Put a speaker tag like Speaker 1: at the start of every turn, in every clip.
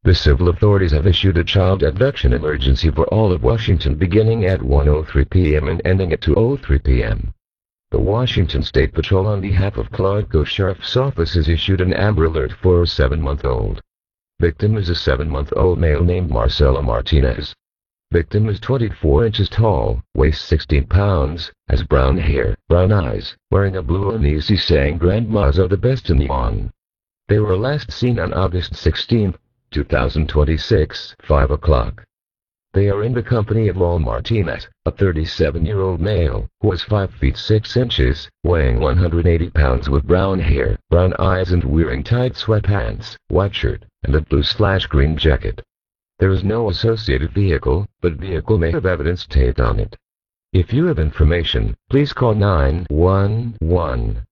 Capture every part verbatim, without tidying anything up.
Speaker 1: The civil authorities have issued a child abduction emergency for all of Washington beginning at one oh three p m and ending at two oh three p m The Washington State Patrol on behalf of Clark Sheriff's Office has issued an Amber Alert for a seven-month-old. Victim is a seven-month-old male named Marcelo Martinez. Victim is twenty-four inches tall, weighs sixteen pounds, has brown hair, brown eyes, wearing a blue Onisi saying grandmas are the best in Yuan. They were last seen on August sixteenth, two thousand twenty-six, five o'clock. They are in the company of Lowell Martinez, a thirty-seven-year-old male, who is five feet six inches, weighing one hundred eighty pounds with brown hair, brown eyes and wearing tight sweatpants, white shirt, and a blue slash green jacket. There is no associated vehicle, but vehicle may have evidence taped on it. If you have information, please call nine one one.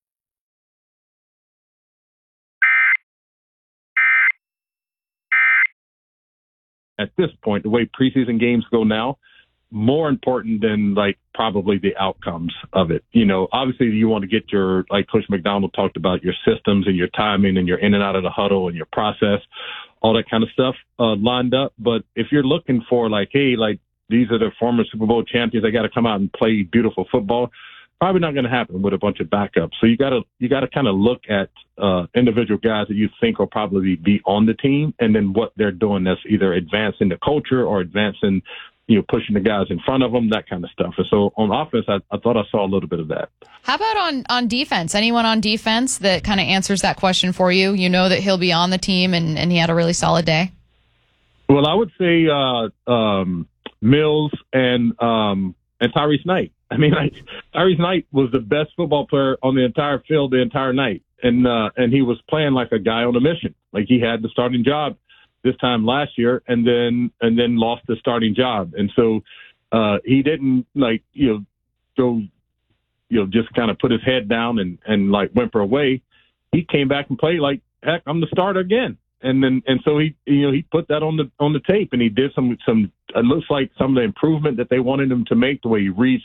Speaker 2: At this point, the way preseason games go now, more important than like probably the outcomes of it. You know, obviously you want to get your, like Coach McDonald talked about, your systems and your timing and your in and out of the huddle and your process, all that kind of stuff uh, lined up. But if you're looking for like, hey, like these are the former Super Bowl champions, they got to come out and play beautiful football, probably not going to happen with a bunch of backups. So you got to you got to kind of look at uh, individual guys that you think will probably be on the team, and then what they're doing that's either advancing the culture or advancing, you know, pushing the guys in front of them, that kind of stuff. And so on offense, I, I thought I saw a little bit of that.
Speaker 3: How about on, on defense? Anyone on defense that kind of answers that question for you? You know that he'll be on the team, and, and he had a really solid day?
Speaker 2: Well, I would say uh, um, Mills and um, and Tyrese Knight. I mean, like, Tyrese Knight was the best football player on the entire field the entire night. And, uh, and he was playing like a guy on a mission. Like he had the starting job this time last year and then, and then lost the starting job. And so, uh, he didn't like, you know, go, you know, just kind of put his head down and, and like whimper away. He came back and played like, heck, I'm the starter again. And then, and so he, you know, he put that on the, on the tape, and he did some, some, it looks like some of the improvement that they wanted him to make, the way he reads,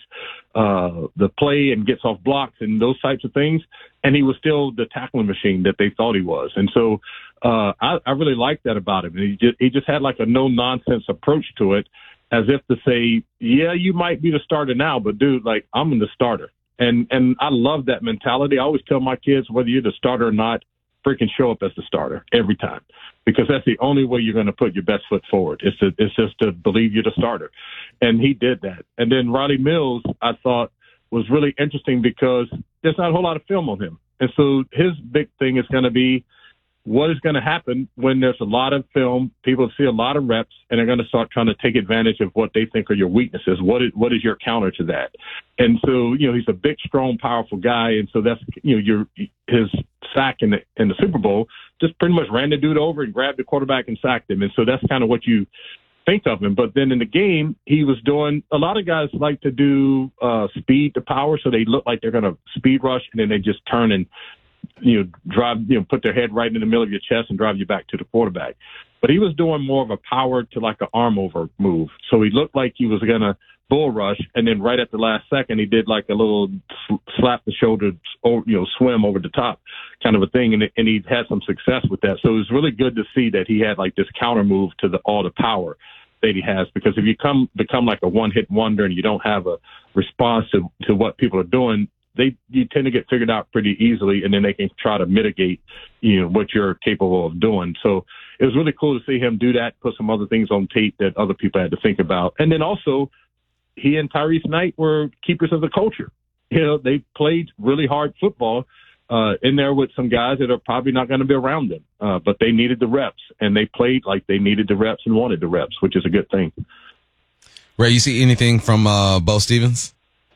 Speaker 2: uh, the play and gets off blocks and those types of things. And he was still the tackling machine that they thought he was. And so, uh, I, I really liked that about him. And he just, he just had like a no nonsense approach to it, as if to say, yeah, you might be the starter now, but dude, like I'm the starter. And, and I love that mentality. I always tell my kids, whether you're the starter or not, freaking show up as the starter every time, because that's the only way you're going to put your best foot forward. It's to, it's just to believe you're the starter. And he did that. And then Roddy Mills, I thought, was really interesting because there's not a whole lot of film on him. And so his big thing is going to be, what is going to happen when there's a lot of film, people see a lot of reps, and they're going to start trying to take advantage of what they think are your weaknesses. What is, what is your counter to that? And so, you know, he's a big, strong, powerful guy. And so that's, you know, your, his sack in the, in the Super Bowl just pretty much ran the dude over and grabbed the quarterback and sacked him. And so that's kind of what you think of him. But then in the game, he was doing, a lot of guys like to do uh, speed to power. So they look like they're going to speed rush, and then they just turn and, you know, drive, you know, put their head right in the middle of your chest and drive you back to the quarterback. But he was doing more of a power to like an arm over move. So he looked like he was going to bull rush. And then right at the last second, he did like a little slap the shoulder, or, you know, swim over the top kind of a thing. And, and he had some success with that. So it was really good to see that he had like this counter move to the, all the power that he has, because if you come, become like a one hit wonder and you don't have a response to, to what people are doing, they you tend to get figured out pretty easily, and then they can try to mitigate, you know, what you're capable of doing. So it was really cool to see him do that, put some other things on tape that other people had to think about. And then also, he and Tyrese Knight were keepers of the culture. You know, they played really hard football uh, in there with some guys that are probably not going to be around them, uh, but they needed the reps, and they played like they needed the reps and wanted the reps, which is a good thing.
Speaker 4: Ray, you see anything from uh, Bo Stevens?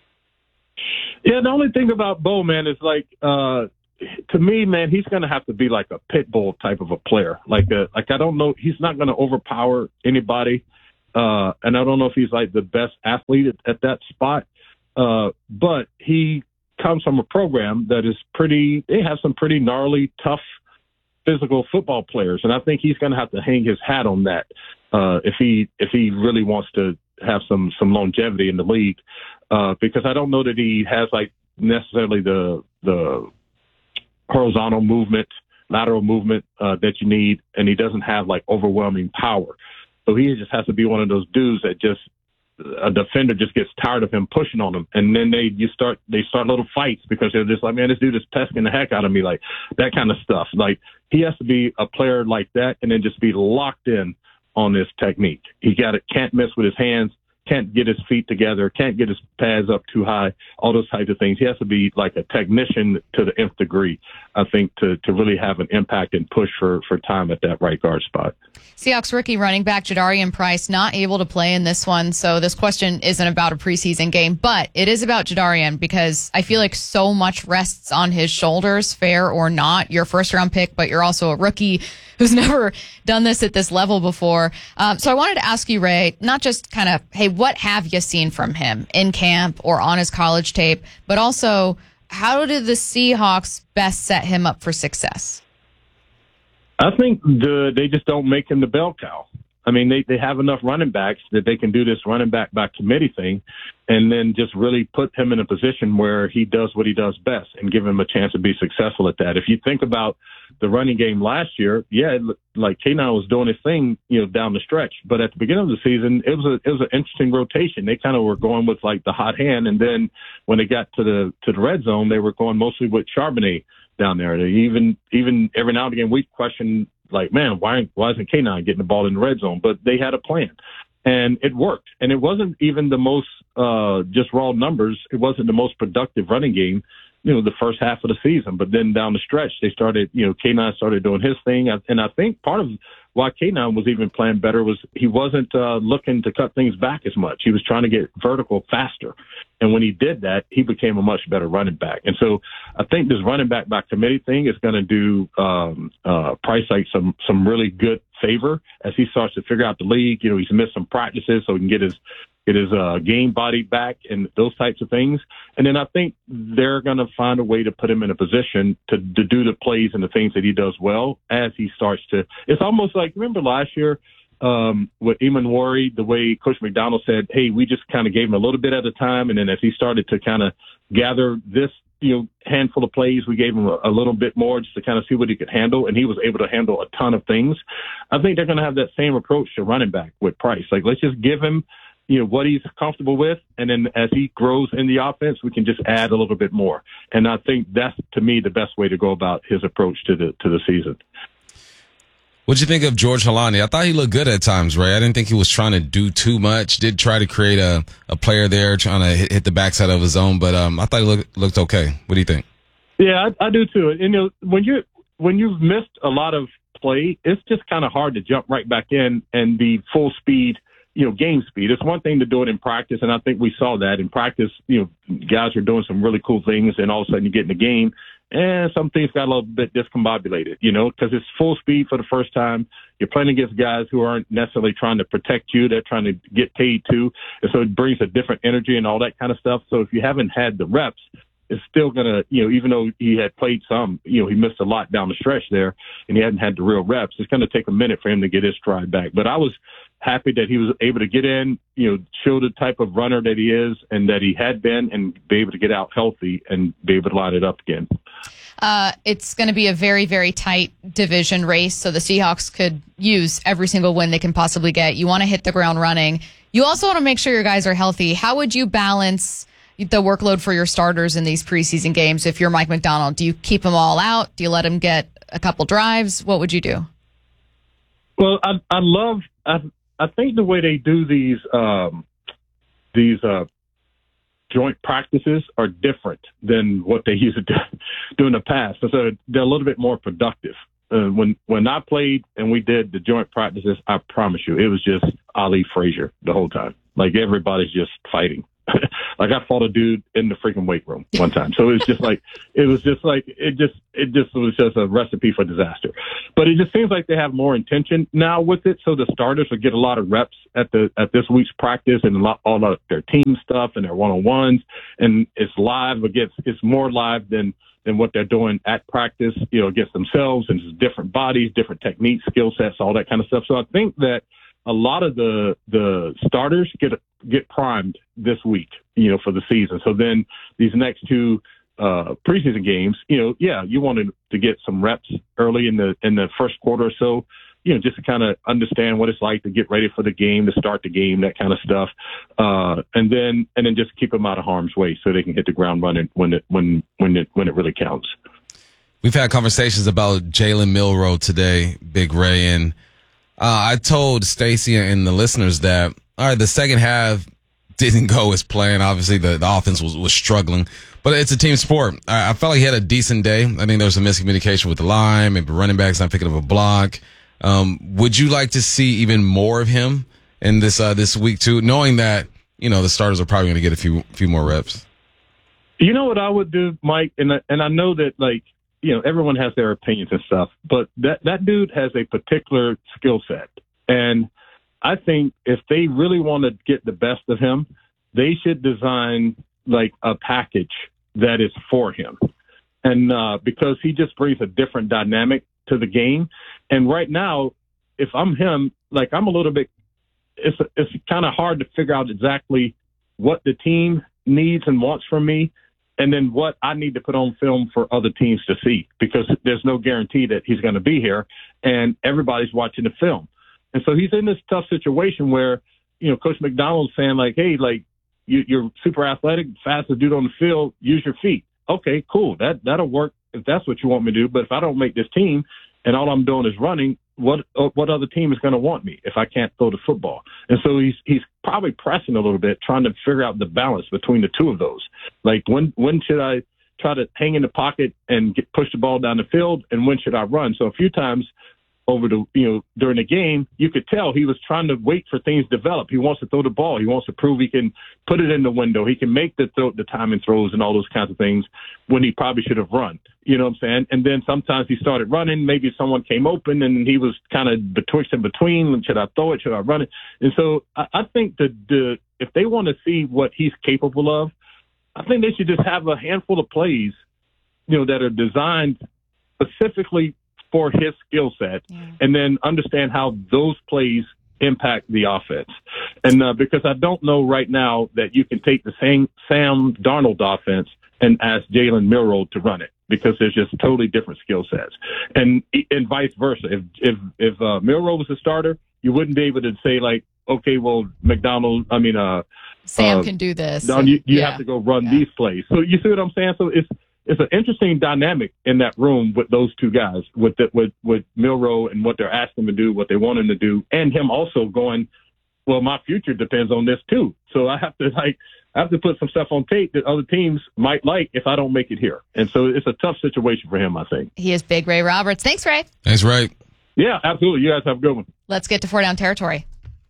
Speaker 2: Yeah, the only thing about Bo, man, is like, uh, to me, man, he's going to have to be like a pit bull type of a player. Like, a, like I don't know, he's not going to overpower anybody, uh, and I don't know if he's like the best athlete at, at that spot, uh, but he comes from a program that is pretty, they have some pretty gnarly, tough, physical football players, and I think he's going to have to hang his hat on that uh, if he if he really wants to have some some longevity in the league. Uh, because I don't know that he has like necessarily the the horizontal movement lateral movement uh, that you need, and he doesn't have like overwhelming power. So he just has to be one of those dudes that just a defender just gets tired of him pushing on him, and then they you start they start little fights because they're just like, man, this dude is pesking the heck out of me, like that kind of stuff. Like he has to be a player like that, and then just be locked in on this technique. He got it, can't miss with his hands, can't get his feet together, can't get his pads up too high, all those types of things. He has to be like a technician to the nth degree, I think, to, to really have an impact and push for, for time at that right guard spot.
Speaker 3: Seahawks rookie running back Jadarian Price not able to play in this one, so this question isn't about a preseason game, but it is about Jadarian because I feel like so much rests on his shoulders, fair or not. You're a first-round pick, but you're also a rookie who's never done this at this level before. Um, so I wanted to ask you, Ray, not just kind of, hey, what have you seen from him in camp or on his college tape, but also how did the Seahawks best set him up for success?
Speaker 2: I think the, they just don't make him the bell cow. I mean, they, they have enough running backs that they can do this running back by committee thing and then just really put him in a position where he does what he does best and give him a chance to be successful at that. If you think about the running game last year, yeah, it looked like K nine was doing his thing, you know, down the stretch. But at the beginning of the season, it was a, it was an interesting rotation. They kind of were going with like the hot hand. And then when they got to the, to the red zone, they were going mostly with Charbonnet down there. They even, even every now and again, we question, like, man, why, why isn't K nine getting the ball in the red zone? But they had a plan, and it worked. And it wasn't even the most, uh, just raw numbers. It wasn't the most productive running game, you know, the first half of the season. But then down the stretch, they started, you know, K nine started doing his thing. And I think part of why K nine was even playing better was he wasn't uh, looking to cut things back as much. He was trying to get vertical faster. And when he did that, he became a much better running back. And so I think this running back by committee thing is going to do um, uh, Price like some some really good favor as he starts to figure out the league. You know, he's missed some practices so he can get his get his uh, game body back and those types of things. And then I think they're going to find a way to put him in a position to, to do the plays and the things that he does well as he starts to. It's almost like, remember last year, Um, with Eamon Worry, the way Coach McDonald said, hey, we just kind of gave him a little bit at a time. And then as he started to kind of gather this, you know, handful of plays, we gave him a, a little bit more just to kind of see what he could handle. And he was able to handle a ton of things. I think they're going to have that same approach to running back with Price. Like, let's just give him, you know, what he's comfortable with. And then as he grows in the offense, we can just add a little bit more. And I think that's, to me, the best way to go about his approach to the, to the season.
Speaker 4: What'd you think of George Holani? I thought he looked good at times, Ray. I didn't think he was trying to do too much. Did try to create a, a player there trying to hit, hit the backside of his own, but um, I thought he looked, looked okay. What do you think?
Speaker 2: Yeah, I, I do too. And, you know, when you when you've missed a lot of play, it's just kind of hard to jump right back in and be full speed, you know, game speed. It's one thing to do it in practice, and I think we saw that in practice. You know, guys are doing some really cool things, and all of a sudden you get in the game, and some things got a little bit discombobulated, you know, because it's full speed for the first time. You're playing against guys who aren't necessarily trying to protect you. They're trying to get paid too. And so it brings a different energy and all that kind of stuff. So if you haven't had the reps, it's still going to, you know, even though he had played some, you know, he missed a lot down the stretch there and he hadn't had the real reps. It's going to take a minute for him to get his stride back. But I was happy that he was able to get in, you know, show the type of runner that he is and that he had been and be able to get out healthy and be able to line it up again.
Speaker 3: Uh, it's going to be a very, very tight division race, so the Seahawks could use every single win they can possibly get. You want to hit the ground running. You also want to make sure your guys are healthy. How would you balance the workload for your starters in these preseason games if you're Mike McDonald? Do you keep them all out? Do you let them get a couple drives? What would you do?
Speaker 2: Well, I, I love I, I think the way they do these um, these uh, joint practices are different than what they used to do, do in the past. So they're a little bit more productive. Uh, when when I played and we did the joint practices, I promise you, it was just Ali Frazier the whole time. Like everybody's just fighting. Like I fought a dude in the freaking weight room one time. So it was just like, it was just like, it just, it just was just a recipe for disaster. But it just seems like they have more intention now with it. So the starters will get a lot of reps at the, at this week's practice and a lot, all of their team stuff and their one-on-ones. And it's live against, it's more live than, than what they're doing at practice, you know, against themselves and just different bodies, different techniques, skill sets, all that kind of stuff. So I think that a lot of the the starters get get primed this week, you know, for the season. So then these next two uh, preseason games, you know, yeah, you wanted to get some reps early in the in the first quarter or so, you know, just to kind of understand what it's like to get ready for the game, to start the game, that kind of stuff, uh, and then and then just keep them out of harm's way so they can hit the ground running when it when when it when it really counts.
Speaker 4: We've had conversations about Jalen Milroe today, Big Ray, and uh, I told Stacey and the listeners that all right, the second half didn't go as planned. Obviously, the, the offense was, was struggling, but it's a team sport. I, I felt like he had a decent day. I think there was some miscommunication with the line, maybe running backs not picking up a block. Um, would you like to see even more of him in this uh, this week too, knowing that you know the starters are probably going to get a few few more reps?
Speaker 2: You know what I would do, Mike, and I, and I know that like you know everyone has their opinions and stuff, but that that dude has a particular skill set, and I think if they really want to get the best of him, they should design like a package that is for him. And uh, because he just brings a different dynamic to the game. And right now, if I'm him, like I'm a little bit, it's, it's kind of hard to figure out exactly what the team needs and wants from me. And then what I need to put on film for other teams to see, because there's no guarantee that he's going to be here and everybody's watching the film. And so he's in this tough situation where, you know, Coach McDonald's saying like, hey, like you, you're super athletic, fastest dude on the field, use your feet. Okay, cool. That, that'll work if that's what you want me to do. But if I don't make this team and all I'm doing is running, what, what other team is going to want me if I can't throw the football? And so he's, he's probably pressing a little bit, trying to figure out the balance between the two of those. Like when, when should I try to hang in the pocket and get, push the ball down the field? And when should I run? So a few times over the, you know, during the game, you could tell he was trying to wait for things to develop. He wants to throw the ball. He wants to prove he can put it in the window. He can make the throw, the timing throws and all those kinds of things when he probably should have run. You know what I'm saying? And then sometimes he started running. Maybe someone came open and he was kind of betwixt and between. Should I throw it? Should I run it? And so I, I think that the, if they want to see what he's capable of, I think they should just have a handful of plays, you know, that are designed specifically for his skill set, yeah. and then understand how those plays impact the offense. And uh, because I don't know right now that you can take the same Sam Darnold offense and ask Jalen Milroe to run it, because there's just totally different skill sets, and and vice versa. If if if uh, Milroe was a starter, you wouldn't be able to say like, okay, well, McDonald, I mean, uh,
Speaker 3: Sam
Speaker 2: uh,
Speaker 3: can do this.
Speaker 2: Don, you, you
Speaker 3: yeah.
Speaker 2: have to go run
Speaker 3: yeah.
Speaker 2: these plays. So you see what I'm saying? So it's It's an interesting dynamic in that room with those two guys, with the, with with Milroe and what they're asking him to do, what they want him to do, and him also going, well, my future depends on this too. So I have to like I have to put some stuff on tape that other teams might like if I don't make it here. And so it's a tough situation for him, I think.
Speaker 3: He is Big Ray Roberts. Thanks, Ray.
Speaker 4: Thanks, Ray.
Speaker 2: Yeah, absolutely. You guys have a good one.
Speaker 3: Let's get to four down territory.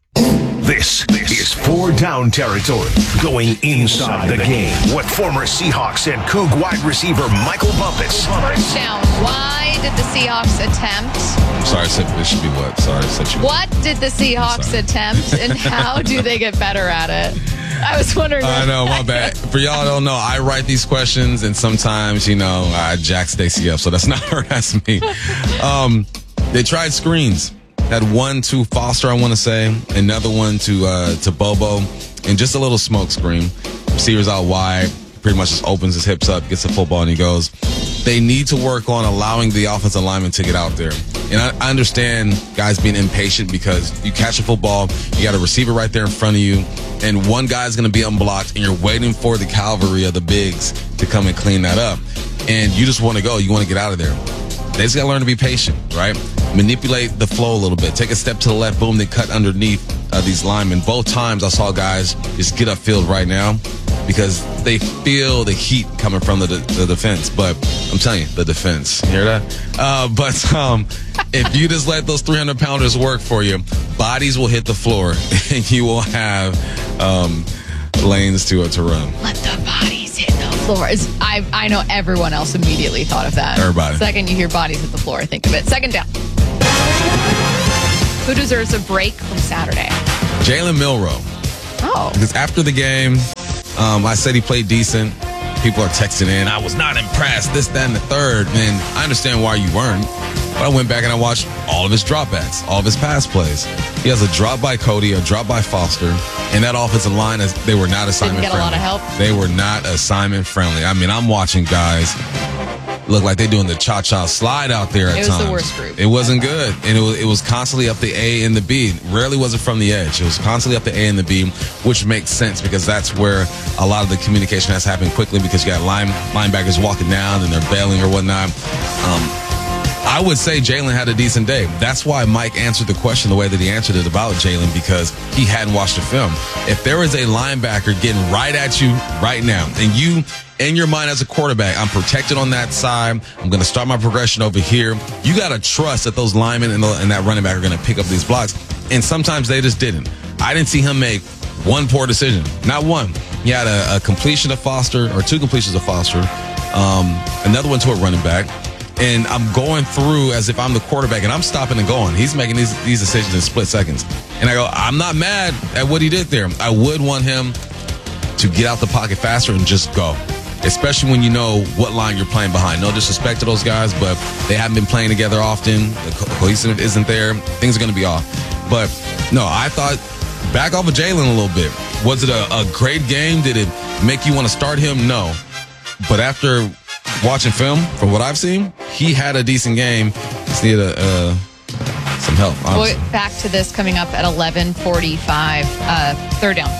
Speaker 5: This, this is four down territory, going inside the game. What former Seahawks and Coug wide receiver Michael Bumpus.
Speaker 3: First down. Why did the Seahawks attempt?
Speaker 4: I'm sorry, I said it should be what? Sorry, I said you.
Speaker 3: What did the Seahawks attempt, and how do they get better at it? I was wondering.
Speaker 4: I know, my bad. For y'all don't know, I write these questions, and sometimes, you know, I jack Stacey up, so that's not her, that's me. Um, they tried screens. Had one to Foster, I want to say, another one to uh, to Bobo, and just a little smoke screen. Receivers out wide, pretty much just opens his hips up, gets the football, and he goes. They need to work on allowing the offensive lineman to get out there. And I, I understand guys being impatient because you catch a football, you got a receiver right there in front of you, and one guy's going to be unblocked, and you're waiting for the cavalry of the bigs to come and clean that up. And you just want to go. You want to get out of there. They just got to learn to be patient, right? Manipulate the flow a little bit. Take a step to the left, boom, they cut underneath uh, these linemen. Both times I saw guys just get upfield right now because they feel the heat coming from the, the defense. But I'm telling you, the defense. You hear that? Uh, but um, if you just let those three hundred pounders work for you, bodies will hit the floor and you will have um, lanes to, uh, to run.
Speaker 3: Let the bodies hit the floor. Is, I, I know everyone else immediately thought of that.
Speaker 4: Everybody.
Speaker 3: Second you hear bodies hit the floor, think of it. Second down. Who deserves a break from Saturday?
Speaker 4: Jalen Milroe.
Speaker 3: Oh.
Speaker 4: Because after the game, um, I said he played decent. people are texting in, I was not impressed, this, that, and the third. And I understand why you weren't. But I went back and I watched all of his dropbacks, all of his pass plays. He has a drop by Cody, a drop by Foster, and that offensive line, is they were not assignment
Speaker 3: Didn't get
Speaker 4: friendly.
Speaker 3: a lot of help.
Speaker 4: They were not assignment friendly. I mean, I'm watching guys look like they're doing the cha-cha slide out there at
Speaker 3: It was
Speaker 4: times.
Speaker 3: the worst group.
Speaker 4: It wasn't good. And it was, it was constantly up the A and the B. Rarely was it from the edge. It was constantly up the A and the B, which makes sense because that's where a lot of the communication has happened quickly because you got line, linebackers walking down and they're bailing or whatnot. Um, I would say Jalen had a decent day. That's why Mike answered the question the way that he answered it about Jalen, because he hadn't watched the film. If there is a linebacker getting right at you right now, and you, in your mind as a quarterback, I'm protected on that side, I'm going to start my progression over here, you got to trust that those linemen and, the, and that running back are going to pick up these blocks. And sometimes they just didn't. I didn't see him make one poor decision. Not one. He had a, a completion of Foster, or two completions of Foster, um, another one to a running back. And I'm going through as if I'm the quarterback, and I'm stopping and going. He's making these, these decisions in split seconds. And I go, I'm not mad at what he did there. I would want him to get out the pocket faster and just go, especially when you know what line you're playing behind. No disrespect to those guys, but they haven't been playing together often. The co- cohesiveness isn't there. Things are going to be off. But, no, I thought back off of Jalen a little bit. Was it a, a great game? Did it make you want to start him? No. But after watching film, from what I've seen, he had a decent game. Just needed a, uh, some help, honestly.
Speaker 3: Well, back to this coming up at eleven forty-five, uh, third down.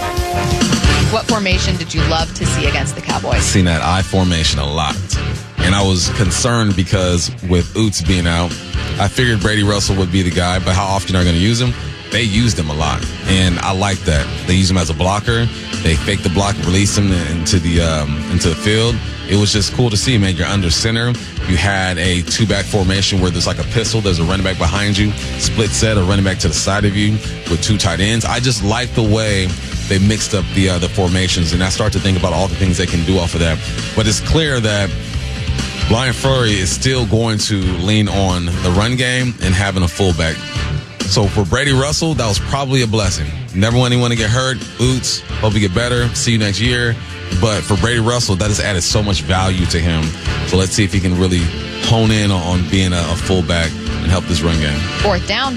Speaker 3: What formation did you love to see against the Cowboys?
Speaker 4: Seen that I formation a lot. And I was concerned because with Oots being out, I figured Brady Russell would be the guy, but how often are they going to use him? They used him a lot, and I like that. They use him as a blocker. They fake the block, release him into the um, into the field. It was just cool to see, man. You're under center. You had a two-back formation where there's like a pistol. There's a running back behind you, split set, a running back to the side of you with two tight ends. I just like the way they mixed up the uh, the formations, and I start to think about all the things they can do off of that. But it's clear that Brian Fleury is still going to lean on the run game and having a fullback. So for Brady Russell, that was probably a blessing. Never want anyone to get hurt. Oots, hope you get better. See you next year. But for Brady Russell, that has added so much value to him. So let's see if he can really hone in on being a, a fullback and help this run game.
Speaker 3: Fourth down.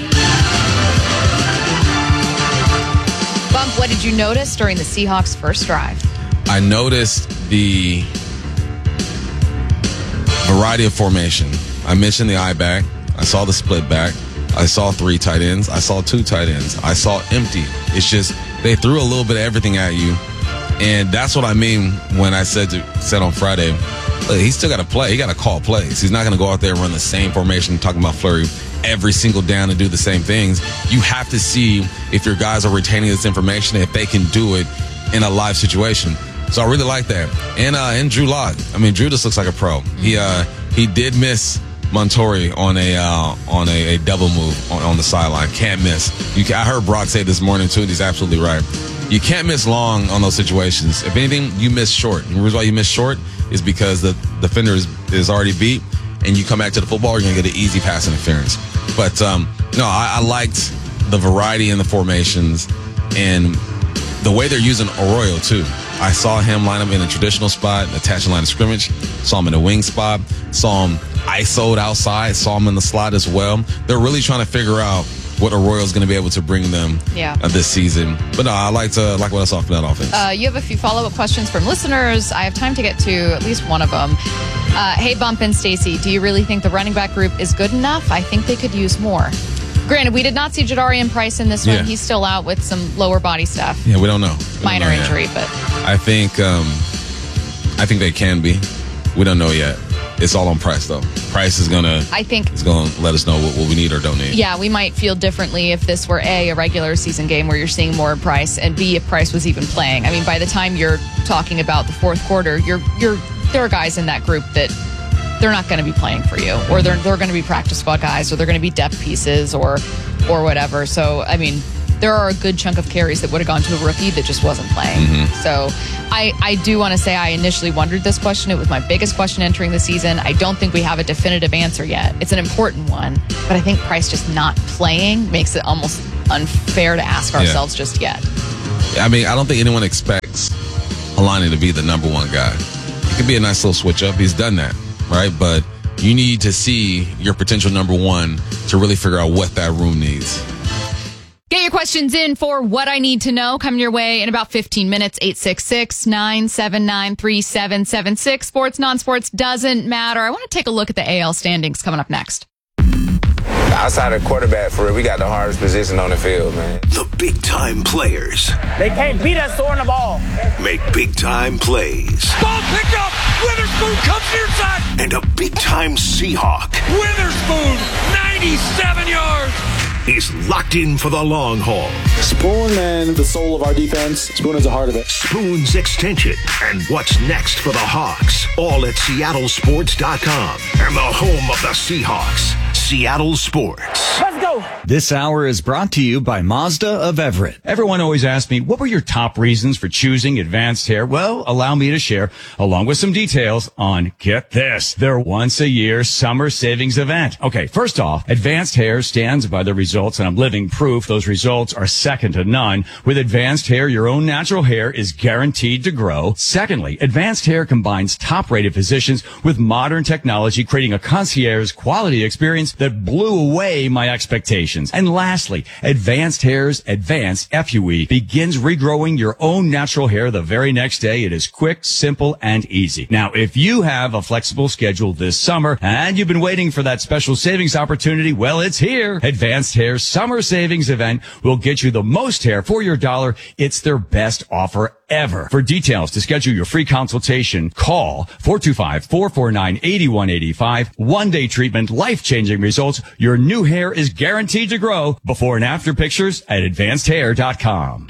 Speaker 3: Bump, what did you notice during the Seahawks' first drive?
Speaker 4: I noticed the variety of formation. I mentioned the I back. I saw the split back. I saw three tight ends. I saw two tight ends. I saw empty. It's just they threw a little bit of everything at you. And that's what I mean when I said to, said on Friday, look, he's still got to play. He got to call plays. He's not going to go out there and run the same formation, talking about Fleury, every single down and do the same things. You have to see if your guys are retaining this information, if they can do it in a live situation. So I really like that. And uh, and Drew Lock. I mean, Drew just looks like a pro. He uh, he did miss Montori on a uh, on a, a double move on, on the sideline. Can't miss. You can, I heard Brock say this morning too, and he's absolutely right. You can't miss long on those situations. If anything, you miss short. And the reason why you miss short is because the defender is, is already beat, and you come back to the football, you're going to get an easy pass interference. But um, no, I, I liked the variety in the formations and the way they're using Arroyo too. I saw him line up in a traditional spot, attach a line of scrimmage. Saw him in a wing spot. Saw him I S O'd outside. Saw him in the slot as well. They're really trying to figure out what Arroyo's going to be able to bring them
Speaker 3: yeah.
Speaker 4: uh, this season. But no, I like to like what I saw from that offense.
Speaker 3: Uh, you have a few follow-up questions from listeners. I have time to get to at least one of them. Uh, hey, Bump and Stacy, do you really think the running back group is good enough? I think they could use more. Granted, we did not see Jadarian Price in this one.
Speaker 4: Yeah.
Speaker 3: He's still out with some lower body stuff.
Speaker 4: Yeah, we don't know. We
Speaker 3: Minor
Speaker 4: don't know
Speaker 3: injury,
Speaker 4: yet.
Speaker 3: but
Speaker 4: I think um, I think they can be. We don't know yet. It's all on Price, though. Price is gonna.
Speaker 3: I think
Speaker 4: is gonna let us know what, what we need or don't need.
Speaker 3: Yeah, we might feel differently if this were A, a regular season game where you're seeing more Price, and B, if Price was even playing. I mean, by the time you're talking about the fourth quarter, you're you're there are guys in that group that they're not going to be playing for you, or they're they're going to be practice squad guys, or they're going to be depth pieces, or or whatever. So, I mean, there are a good chunk of carries that would have gone to a rookie that just wasn't playing.
Speaker 4: Mm-hmm.
Speaker 3: So I, I do want to say I initially wondered this question. It was my biggest question entering the season. I don't think we have a definitive answer yet. It's an important one, but I think Price just not playing makes it almost unfair to ask ourselves yeah. just yet.
Speaker 4: I mean, I don't think anyone expects Helani to be the number one guy. It could be a nice little switch up. He's done that, right? But you need to see your potential number one to really figure out what that room needs.
Speaker 3: Get your questions in for What I Need to Know coming your way in about fifteen minutes. eight six six, nine seven nine, three seven seven six. Sports, non-sports, doesn't matter. I want to take a look at the A L standings coming up next.
Speaker 6: Outside of quarterback, for real, we got the hardest position on the field, man.
Speaker 5: The big-time players
Speaker 7: They can't beat us throwing the ball.
Speaker 5: make big-time plays.
Speaker 8: Ball picked up. Witherspoon comes near side.
Speaker 5: And a big-time Seahawk
Speaker 8: Witherspoon, ninety-seven yards.
Speaker 5: is locked in for the long haul.
Speaker 9: Spoon and the soul of our defense. Spoon is the heart of it.
Speaker 5: Spoon's extension and what's next for the Hawks. All at Seattle Sports dot com and the home of the Seahawks, Seattle Sports.
Speaker 7: Let's go.
Speaker 10: This hour is brought to you by Mazda of Everett. Everyone always asks me, what were your top reasons for choosing Advanced Hair? Well, allow me to share, along with some details on, get this, their once-a-year summer savings event. Okay, first off, Advanced Hair stands by the results, and I'm living proof those results are second to none. With Advanced Hair, your own natural hair is guaranteed to grow. Secondly, Advanced Hair combines top-rated physicians with modern technology, creating a concierge quality experience that blew away my expectations. And lastly, Advanced Hair's Advanced F U E begins regrowing your own natural hair the very next day. It is quick, simple, and easy. Now, if you have a flexible schedule this summer and you've been waiting for that special savings opportunity, well, it's here. Advanced Hair's summer savings event will get you the most hair for your dollar. It's their best offer ever. For details to schedule your free consultation, call four two five, four four nine, eight one eight five. One-day treatment, life-changing results. Your new hair is guaranteed to grow. Before and after pictures at advanced hair dot com.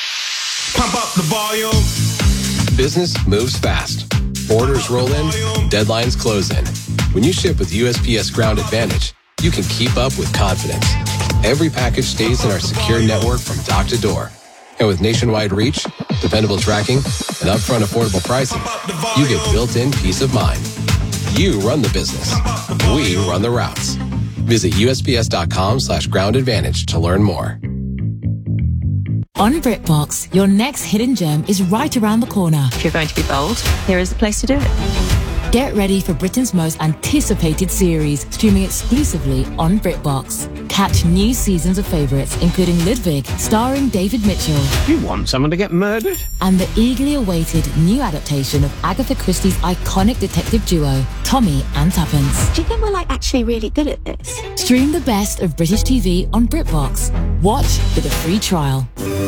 Speaker 5: Pump up the volume.
Speaker 11: Business moves fast. Orders roll in, deadlines close in. When you ship with U S P S Ground Advantage, you can keep up with confidence. Every package stays in our secure network from dock to door. And with nationwide reach, dependable tracking, and upfront affordable pricing, you get built-in peace of mind. You run the business. We run the routes. Visit U S P S dot com slash ground advantage to learn more.
Speaker 12: On BritBox, your next hidden gem is right around the corner.
Speaker 13: If you're going to be bold, here is the place to do it.
Speaker 12: Get ready for Britain's most anticipated series, streaming exclusively on BritBox. Catch new seasons of favourites, including Ludwig, starring David Mitchell.
Speaker 14: You want someone to get murdered?
Speaker 12: And the eagerly awaited new adaptation of Agatha Christie's iconic detective duo, Tommy and Tuppence.
Speaker 13: Do you think we're like actually really good at this?
Speaker 12: Stream the best of British T V on BritBox. Watch with a free trial.